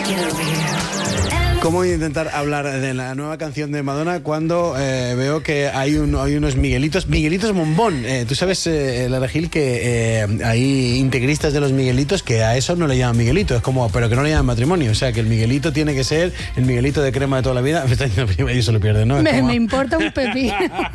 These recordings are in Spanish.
¿Cómo intentar hablar de la nueva canción de Madonna cuando veo que hay unos Miguelitos bombón? Tú sabes, Lara Gil, que hay integristas de los Miguelitos que a eso no le llaman Miguelito, es como, pero que no le llaman matrimonio. O sea, que el Miguelito tiene que ser el Miguelito de crema de toda la vida. Me está diciendo prima y eso lo pierde, ¿no? Me importa un pepino.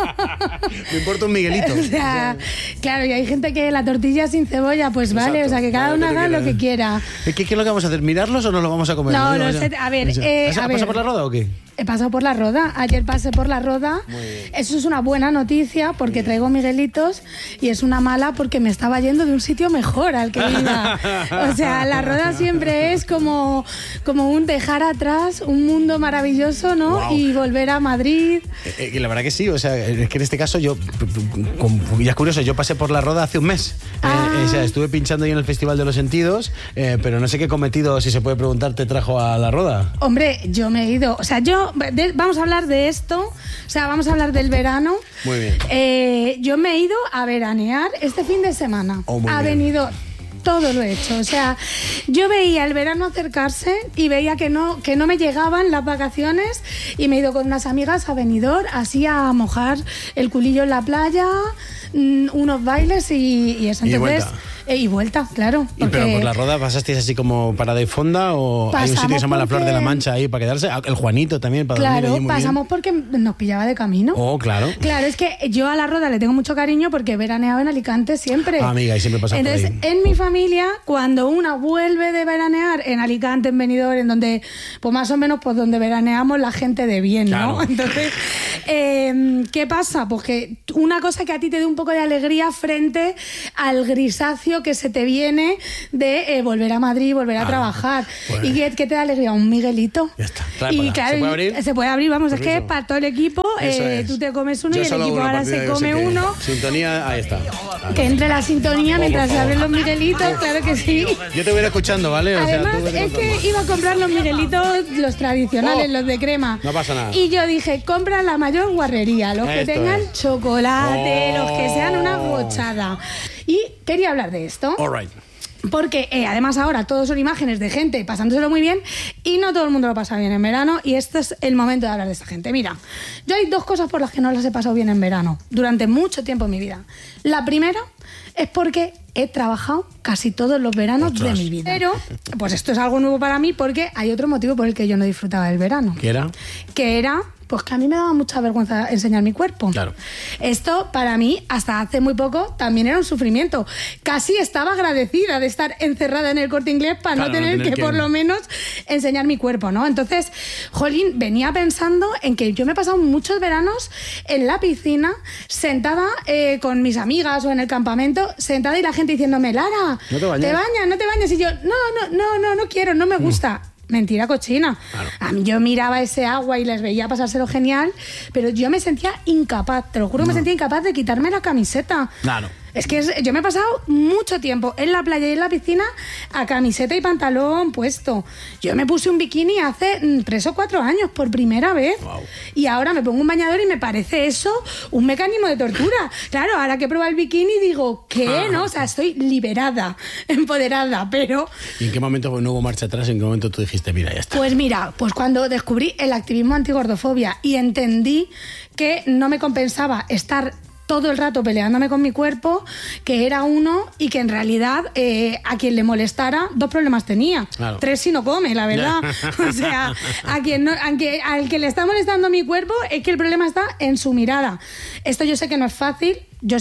Me importa un Miguelito. O sea, claro, y hay gente que la tortilla sin cebolla, pues exacto, vale, o sea, que cada uno haga lo que quiera. ¿Qué es lo que vamos a hacer? ¿Mirarlos o nos lo vamos a comer? No sé, a ver... ¿Has pasado por la Roda o qué? He pasado por la Roda, ayer pasé por la Roda. Eso es una buena noticia porque traigo Miguelitos, y es una mala porque me estaba yendo de un sitio mejor al que iba. O sea, la Roda siempre es como un dejar atrás un mundo maravilloso, ¿no? Wow. Y volver a Madrid. La verdad que sí, o sea, es que en este caso yo, ya es curioso, yo pasé por la Roda hace un mes. O sea, estuve pinchando ahí en el Festival de los Sentidos, pero no sé qué cometido, si se puede preguntar, te trajo a la Roda. Hombre, yo me he ido, o sea, vamos a hablar de esto, o sea, vamos a hablar del verano. Muy bien. Yo me he ido a veranear este fin de semana. Ha venido... Todo lo he hecho, o sea, yo veía el verano acercarse y veía que no me llegaban las vacaciones, y me he ido con unas amigas a Benidorm, así a mojar el culillo en la playa, unos bailes y eso. Entonces, y vuelta, claro. Porque... ¿Pero por la Roda pasasteis así como parada y fonda o hay un sitio que se llama La Flor de la Mancha ahí para quedarse? El Juanito también para dormir allí muy pasamos bien. Porque nos pillaba de camino. Oh, claro. Claro, es que yo a la Roda le tengo mucho cariño porque he veraneado en Alicante siempre. Amiga, y siempre pasa por ahí. Entonces, en mi familia, cuando una vuelve de veranear en Alicante, en Benidorm, en donde, pues más o menos, pues donde veraneamos la gente de bien, ¿no? Claro. Entonces, ¿qué pasa? Pues que una cosa que a ti te dé un poco de alegría frente al grisáceo que se te viene de volver a Madrid, volver a trabajar. Pues... ¿Y qué te da alegría? Un Miguelito. Ya está. Y claro, ¿se puede abrir? Se puede abrir, vamos, Permiso. Es que para todo el equipo, tú te comes uno. Yo y el equipo ahora se come uno. Sintonía, ahí está. Que entre la sintonía mientras se abren los Miguelitos, claro que sí. Yo te voy a ir escuchando, ¿vale? Además, es que iba a comprar los Miguelitos, los tradicionales, los de crema. No pasa nada. Y yo dije, compra la mayor guarrería, los que tengan chocolate, los que sean una gochada. Y quería hablar de esto. All right. Porque además ahora todos son imágenes de gente pasándoselo muy bien, y no todo el mundo lo pasa bien en verano, y este es el momento de hablar de esta gente. Mira, yo hay dos cosas por las que no las he pasado bien en verano durante mucho tiempo en mi vida. La primera es porque he trabajado casi todos los veranos de mi vida. Pero, pues esto es algo nuevo para mí porque hay otro motivo por el que yo no disfrutaba del verano. ¿Qué era? Que era... Pues que a mí me daba mucha vergüenza enseñar mi cuerpo. Claro. Esto, para mí, hasta hace muy poco, también era un sufrimiento. Casi estaba agradecida de estar encerrada en el Corte Inglés para no tener que por lo menos enseñar mi cuerpo, ¿no? Entonces, jolín, venía pensando en que yo me he pasado muchos veranos en la piscina, sentada con mis amigas o en el campamento, sentada, y la gente diciéndome, Lara, ¿no te bañas? ¿No te bañas? Y yo, no quiero, no me gusta. Mentira cochina. Claro. A mí yo miraba ese agua y les veía pasárselo genial, pero yo me sentía incapaz, te lo juro, me sentía incapaz de quitarme la camiseta. Claro. Es que yo me he pasado mucho tiempo en la playa y en la piscina a camiseta y pantalón puesto. Yo me puse un bikini hace 3 o 4 años por primera vez. Wow. Y ahora me pongo un bañador y me parece eso un mecanismo de tortura. Claro, ahora que he probado el bikini digo, ¿qué? ¿No? O sea, estoy liberada, empoderada, pero... ¿Y en qué momento no hubo marcha atrás? ¿En qué momento tú dijiste, mira, ya está? Pues mira, pues cuando descubrí el activismo antigordofobia y entendí que no me compensaba estar todo el rato peleándome con mi cuerpo, que era uno, y que en realidad a quien le molestara 2 problemas tenía. Claro. 3 si no come, la verdad. O sea, al que le está molestando mi cuerpo es que el problema está en su mirada. Esto yo sé que no es fácil.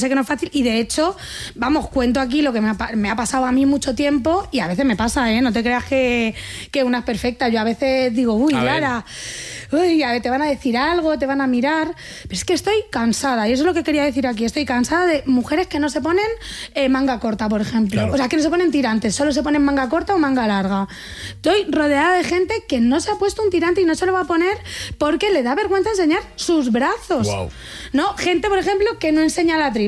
Y de hecho, vamos, cuento aquí lo que me ha pasado a mí mucho tiempo, y a veces me pasa, no te creas que una es perfecta. Yo a veces digo, uy, Lara, a ver, te van a decir algo, te van a mirar, pero es que estoy cansada, y eso es lo que quería decir aquí. Estoy cansada de mujeres que no se ponen manga corta, por ejemplo. Claro. O sea, que no se ponen tirantes, solo se ponen manga corta o manga larga. Estoy rodeada de gente que no se ha puesto un tirante y no se lo va a poner porque le da vergüenza enseñar sus brazos. Wow. ¿No? Gente, por ejemplo, que no enseña la tripa.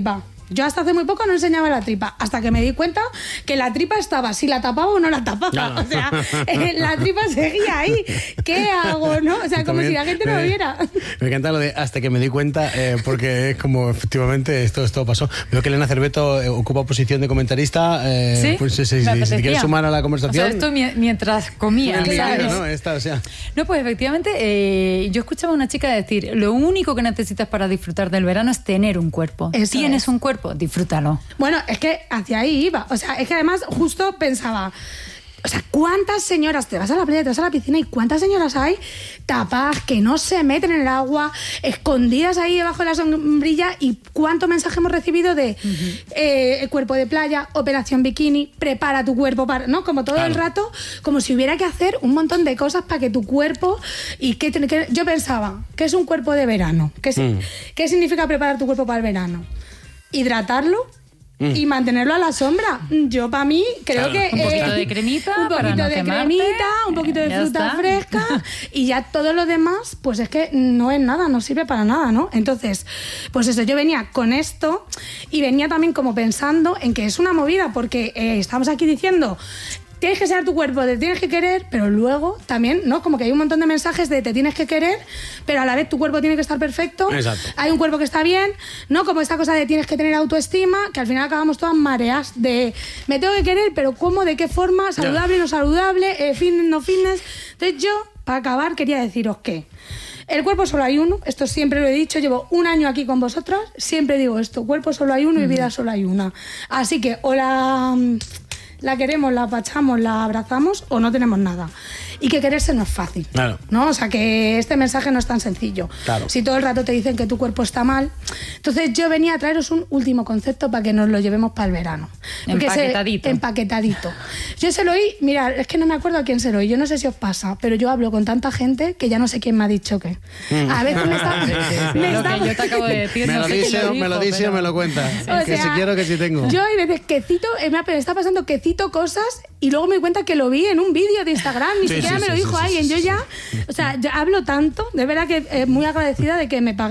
Yo hasta hace muy poco no enseñaba la tripa, hasta que me di cuenta que la tripa estaba, si la tapaba o no la tapaba. Claro. O sea, la tripa seguía ahí. ¿Qué hago, no? O sea, como También si la gente no lo viera. Me encanta lo de hasta que me di cuenta, porque es como efectivamente esto pasó. Veo que Elena Cerveto ocupa posición de comentarista. ¿Sí? Pues si Me apetecía. quieres sumar a la O conversación. sea, esto mientras comía. Muy Claro. ligero, ¿no? Esta, o sea. No, pues efectivamente, yo escuchaba a una chica decir, lo único que necesitas para disfrutar del verano es tener un cuerpo. Eso Tienes es. un cuerpo, disfrútalo. Bueno, es que hacia ahí iba. O sea, es que además justo pensaba, o sea, ¿cuántas señoras te vas a la playa, te vas a la piscina y cuántas señoras hay tapadas que no se meten en el agua, escondidas ahí debajo de la sombrilla? Y cuánto mensaje hemos recibido de cuerpo de playa, operación bikini, prepara tu cuerpo para, ¿no? Como todo el rato, como si hubiera que hacer un montón de cosas para que tu cuerpo y que yo pensaba, ¿qué es un cuerpo de verano? ¿Qué significa preparar tu cuerpo para el verano? Hidratarlo y mantenerlo a la sombra. Yo, para mí, creo que... Un poquito de cremita un para poquito no de quemarte. cremita, un poquito de Ya fruta está. fresca y ya todo lo demás, pues es que no es nada, no sirve para nada, ¿no? Entonces, pues eso, yo venía con esto y venía también como pensando en que es una movida, porque estamos aquí diciendo... Tienes que ser tu cuerpo, te tienes que querer, pero luego también, ¿no? Como que hay un montón de mensajes de te tienes que querer, pero a la vez tu cuerpo tiene que estar perfecto. Exacto. Hay un cuerpo que está bien, ¿no? Como esta cosa de tienes que tener autoestima, que al final acabamos todas mareas de me tengo que querer, pero ¿cómo? ¿De qué forma? ¿Saludable, no saludable? ¿Fitness, no fitness? Entonces yo, para acabar, quería deciros que el cuerpo solo hay uno, esto siempre lo he dicho, llevo un año aquí con vosotras, siempre digo esto, cuerpo solo hay uno y vida solo hay una. Así que o la queremos, la apachamos, la abrazamos o no tenemos nada. Y que quererse no es fácil. Claro. ¿No? O sea, que este mensaje no es tan sencillo. Claro. Si todo el rato te dicen que tu cuerpo está mal. Entonces yo venía a traeros un último concepto para que nos lo llevemos para el verano. Porque Empaquetadito. empaquetadito. Yo se lo oí, mira, es que no me acuerdo a quién se lo oí, yo no sé si os pasa, pero yo hablo con tanta gente que ya no sé quién me ha dicho qué. A veces me está... Lo que yo te acabo de decir. Me no lo sé quién dice o dijo, me lo dice pero- o me lo cuenta. O Que sea, si quiero, que si tengo. Yo hay veces que cito, me está pasando que cito cosas y luego me doy cuenta que lo vi en un vídeo de Instagram, ni Sí, siquiera sí, me lo sí, dijo sí, alguien. sí, Yo sí. ya, o sea, ya hablo tanto, de verdad que muy agradecida de que me pague